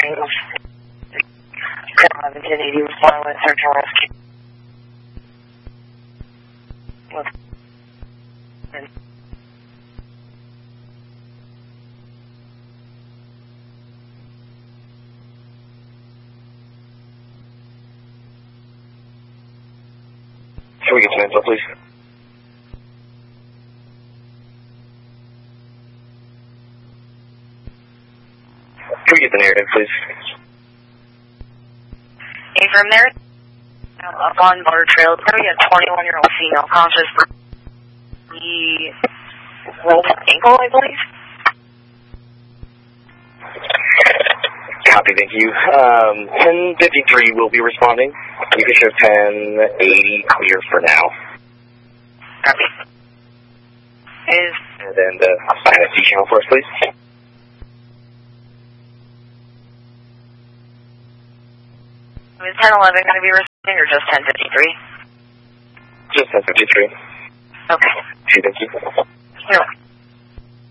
1080 respond with search and rescue. Can we get some info, please? Can we get the narrative, please? From there, up on Butter Trail, it's going to be a 21-year-old female conscious. He rolled his ankle, I believe. Copy, thank you. 1053 will be responding. You can show 1080 clear for now. Copy. And then the INSD channel for us, please. Is 1011 going to be responding or just 1053? Just 1053. Okay. Thank you. You're welcome.